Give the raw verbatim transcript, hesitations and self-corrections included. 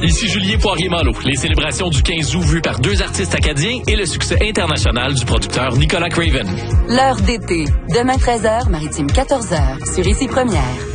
Ici Julien Poirier-Malo. Les célébrations du quinze août vues par deux artistes acadiens et le succès international du producteur Nicolas Craven. L'heure d'été. Demain treize heures, Maritime quatorze heures, sur Ici Première.